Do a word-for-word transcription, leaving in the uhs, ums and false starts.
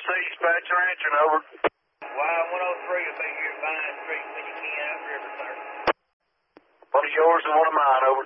dispatcher answering, over. Y one oh three will be here at Vine Street when you can, upriver, sir. One of yours and one of mine, over.